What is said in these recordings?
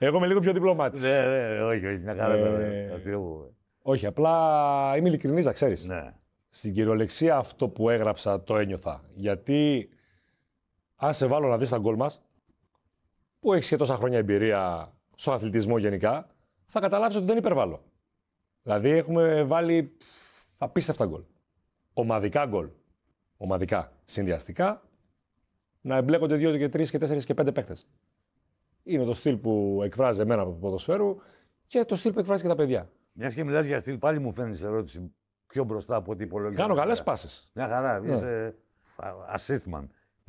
Εγώ είμαι λίγο πιο διπλωμάτης. Ναι, όχι, μια χαρά. Όχι, απλά είμαι ειλικρινής, να ξέρεις. Ναι. Στην κυριολεξία αυτό που έγραψα το ένιωθα. Γιατί αν σε βάλω να δεις τα γκολ μας, που έχεις και τόσα χρόνια εμπειρία στον αθλητισμό γενικά, θα καταλάβεις ότι δεν υπερβάλλω. Δηλαδή έχουμε βάλει απίστευτα γκολ. Ομαδικά γκολ. Ομαδικά. Συνδυαστικά να εμπλέκονται 2 και 3 και 4 και 5 παίκτες. Είναι το στυλ που εκφράζει εμένα από το ποδοσφαίρου και το στυλ που εκφράζει και τα παιδιά. Μιας και μιλάς για στυλ, πάλι μου φαίνεται σε ερώτηση πιο μπροστά από ό,τι υπολογίζω. Κάνω καλές πάσες. Μια χαρά. Είσαι assistman.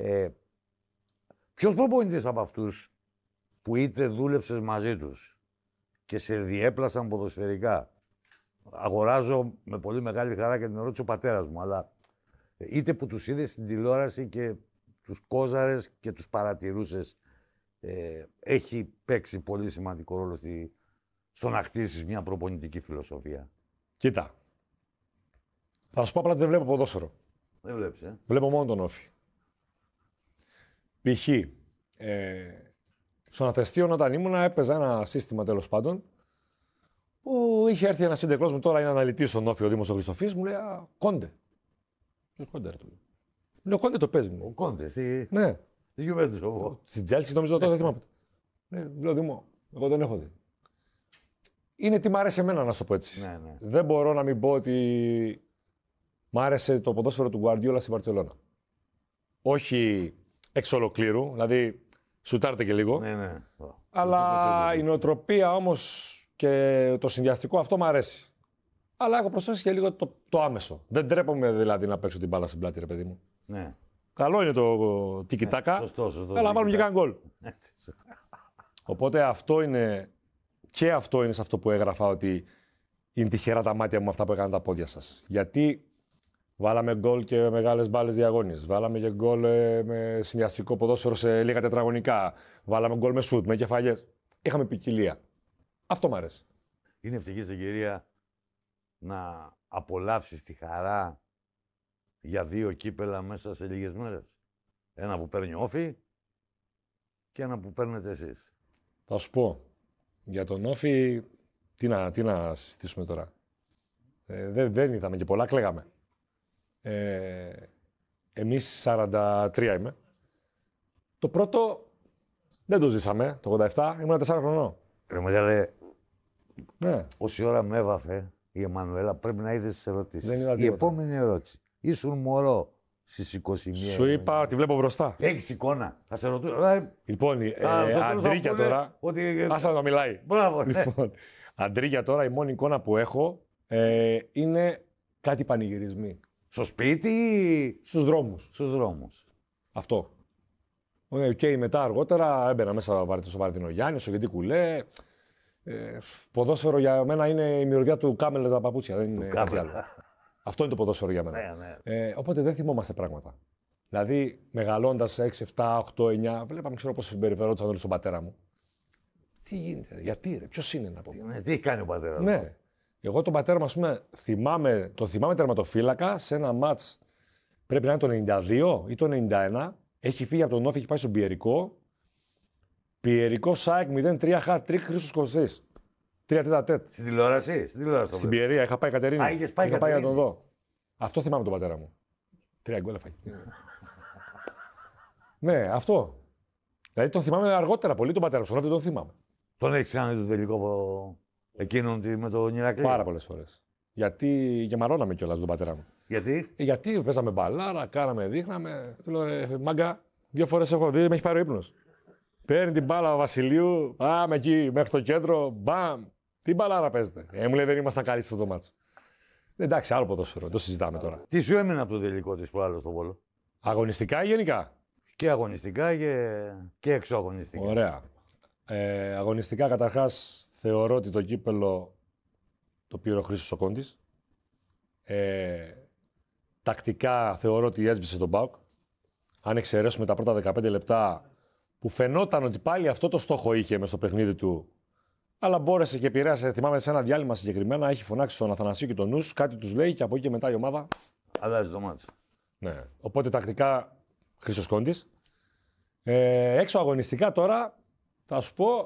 Ποιος προπονητής από αυτούς που είτε δούλεψες μαζί τους και σε διέπλασαν ποδοσφαιρικά? Αγοράζω με πολύ μεγάλη χαρά και την ερώτηση ο πατέρας μου, αλλά είτε που τους είδες στην τηλεόραση και τους κόζαρες και τους παρατηρούσες, έχει παίξει πολύ σημαντικό ρόλο στο να χτίσεις μια προπονητική φιλοσοφία. Κοίτα. Θα σου πω απλά ότι δεν βλέπω ποδόσφαιρο. Δεν βλέπεις, Βλέπω μόνο τον Όφη. Π.χ. Στον Αθεστίον όταν ήμουνα έπαιζα ένα σύστημα τέλος πάντων που είχε έρθει ένα σύντεκλός μου, τώρα είναι αναλυτής στον Όφη ο Δήμος ο Χριστοφής, μου λέει Κόντε. Κόντε ρε του. Λέω Κόντε το παίζει μου. Ο Κόντε, ναι. Στη Γιουβέντους εγώ. Στην Τζέλσι νομίζω τότε δεν θυμάμαι. Ναι, λέω Δήμο, εγώ δεν έχω δει. Είναι τι μ' άρεσε εμένα να σου το πω έτσι. Ναι, ναι. Δεν μπορώ να μην πω ότι μ' άρεσε το ποδόσφαιρο του Γκουαρντιόλα στη Βαρτσελώνα. Όχι εξ ολοκλήρου, δηλαδή σουτάρτε και λίγο. Ναι, ναι. Αλλά η νοοτροπία όμως και το συνδυαστικό αυτό μ' αρέσει. Αλλά έχω προσθέσει και λίγο το άμεσο. Δεν τρέπομαι δηλαδή να παίξω την μπάλα στην πλάτη, ρε παιδί μου. Ναι. Καλό είναι το τικιτάκα. Ναι, σωστό. Αλλά να βάλουμε και κανένα γκολ. Οπότε αυτό είναι σε αυτό που έγραφα, ότι είναι τυχερά τα μάτια μου αυτά που έκαναν τα πόδια σας. Γιατί βάλαμε γκολ και με μεγάλες μπάλες διαγώνιες. Βάλαμε και γκολ με συνδυαστικό ποδόσφαιρο σε λίγα τετραγωνικά. Βάλαμε γκολ με σουτ, με κεφαλιές. Είχαμε ποικιλία. Αυτό μου αρέσει. Είναι ευτυχή συγκυρία να απολαύσεις τη χαρά για 2 κύπελα μέσα σε λίγες μέρες. Ένα που παίρνει ο Όφη και ένα που παίρνετε εσείς. Θα σου πω. Για τον Όφη, τι να συζητήσουμε τώρα. Δεν είδαμε και πολλά, κλαίγαμε. Εμείς 43 είμαι. Το πρώτο δεν το ζήσαμε, το 87, ήμουν 4 χρονών. Ρε μεγάλε, ναι. Όση ώρα με έβαφε η Εμμανουέλα, πρέπει να είδες τις ερωτήσεις. Η επόμενη ερώτηση. Ήσουν μωρό στις 21. Σου είπα ότι βλέπω μπροστά. Έχεις εικόνα. Θα σε ρωτήσω. Λοιπόν, Αντρίκια τώρα. Άσε να το μιλάει. Μπράβο. Λοιπόν, Αντρίκια τώρα, η μόνη εικόνα που έχω είναι κάτι πανηγυρισμοί. Στο σπίτι ή στους δρόμους. Στους δρόμους. Αυτό. Και μετά αργότερα έμπαινα μέσα στο Βαρδινό Γιάννη, στο Γεντή Κουλέ. Ποδόσφαιρο για μένα είναι η μυρωδιά του Κάμελ τα παπούτσια. Δεν είναι κάτι άλλο. Αυτό είναι το ποδόσφαιρο για μένα. Ναι. Οπότε δεν θυμόμαστε πράγματα. Δηλαδή, μεγαλώντας 6, 7, 8, 9, βλέπαμε πώς συμπεριφερόντουσαν όλοι στον πατέρα μου. Τι γίνεται, γιατί ρε, ποιος είναι να πω. Τι έχει κάνει ο πατέρας μου. Ναι. Εγώ τον πατέρα μου, ας πούμε, το θυμάμαι τερματοφύλακα σε ένα μάτς, πρέπει να είναι το 92 ή το 91. Έχει φύγει από τον Όφη, έχει πάει στον Πιερικό. Πιερικό ΣΑΕΚ 0-3 hat-trick Χρήστος Κωστής. 3-4. Στην τηλεόραση. Στην Πιερία, είχα πάει Κατερίνη. Είχα πάει να τον δω. Αυτό θυμάμαι τον πατέρα μου. 3 γκολ έφαγε. Ναι, αυτό. Δηλαδή τον θυμάμαι αργότερα πολύ τον πατέρα μου. Στον Όφη τον θυμάμαι. Τον έχεις κάνει το τελικό από εκείνον με τον Ηρακλή? Πάρα πολλές φορές. Γιατί γεμαρώναμε κιόλας τον πατέρα μου. Γιατί παίζαμε μπαλάρα, κάναμε, δείχναμε. Του λέω ρε μάγκα, 2 φορές έχω δει, με έχει πάρει ο ύπνος. Παίρνει την μπάλα ο Βασιλείου, πάμε εκεί μέχρι το κέντρο, μπαμ. Τι μπαλάρα παίζετε. Μου λέει δεν ήμασταν καλοί στο μάτς. Εντάξει, άλλο ποδόσφαιρο, το συζητάμε τώρα. Τι σου έμεινε από το τελικό της προάλλως στο Βόλο? Αγωνιστικά ή γενικά? Και αγωνιστικά και εξωαγωνιστικά. Ωραία. Αγωνιστικά καταρχάς θεωρώ ότι το κύπελο το πήρε ο Χρήστος ο Κόντης. Τακτικά θεωρώ ότι έσβησε τον ΠΑΟΚ. Αν εξαιρέσουμε τα πρώτα 15 λεπτά που φαινόταν ότι πάλι αυτό το στόχο είχε μες στο παιχνίδι του, αλλά μπόρεσε και επηρέασε. Θυμάμαι σε ένα διάλειμμα συγκεκριμένα, έχει φωνάξει τον Αθανασίου και τον Νους, κάτι τους λέει και από εκεί και μετά η ομάδα αλλάζει το μάτς. Ναι. Οπότε τακτικά Χρήστος Κόντης. Έξω αγωνιστικά τώρα θα σου πω